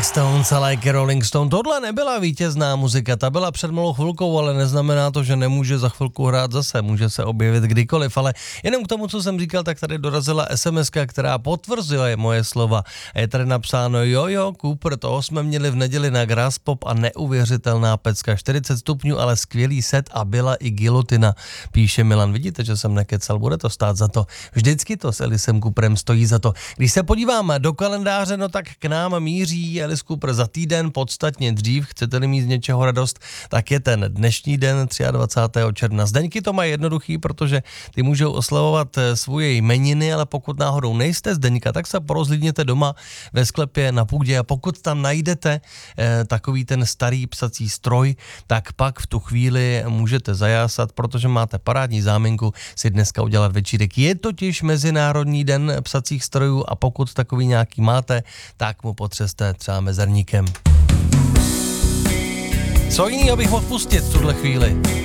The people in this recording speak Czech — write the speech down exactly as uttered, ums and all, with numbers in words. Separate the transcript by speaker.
Speaker 1: Rolling Stones a Like a Rolling Stone. Tohle nebyla vítězná muzika, ta byla před malou chvilkou, ale neznamená to, že nemůže za chvilku hrát zase, může se objevit kdykoliv, ale jenom k tomu, co jsem říkal, tak tady dorazila es em eska, která potvrzuje moje slova. Je tady napsáno, jo jo, Cooper, toho jsme měli v neděli na Graspop a neuvěřitelná pecka, čtyřicet stupňů, ale skvělý set a byla i gilotina, píše Milan. Vidíte, že jsem nekecal, bude to stát za to. Vždycky to s Elisem Cooperem stojí za to. Když se podíváme do kalendáře, no tak k nám míří Alice Cooper za týden, podstatně dřív, chcete-li mít z něčeho radost, tak je ten dnešní den dvacátého třetího června. Zdeňky to mají jednoduchý, protože ty můžou oslavovat svoje jmeniny, ale pokud náhodou nejste Zdeňka, tak se porozhlídněte doma ve sklepě na půdě a pokud tam najdete eh, takový ten starý psací stroj, tak pak v tu chvíli můžete zajásat, protože máte parádní záminku si dneska udělat večírek. Je totiž Mezinárodní den psacích strojů a pokud takový nějaký máte, tak mu potřeste třeba mezerníkem. Co jinýho bych mohl pustit v tuhle chvíli?